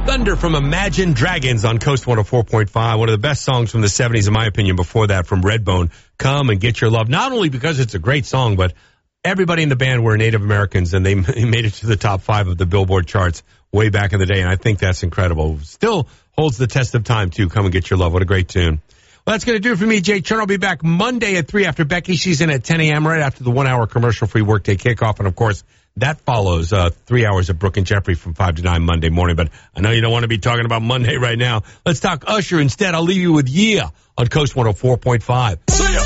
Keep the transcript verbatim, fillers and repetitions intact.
Thunder from Imagine Dragons on Coast one oh four point five. One of the best songs from the seventies, in my opinion, before that from Redbone. Come and Get Your Love. Not only because it's a great song, but everybody in the band were Native Americans, and they made it to the top five of the Billboard charts way back in the day, and I think that's incredible. Still holds the test of time, too. Come and Get Your Love. What a great tune. Well, that's going to do it for me, Jay Chernow. I'll be back Monday at three after Becky. She's in at ten a.m. right after the one-hour commercial-free workday kickoff, and, of course, that follows uh, three hours of Brooke and Jeffrey from five to nine Monday morning. But I know you don't want to be talking about Monday right now. Let's talk Usher instead. I'll leave you with Yeah on Coast one oh four point five. See ya!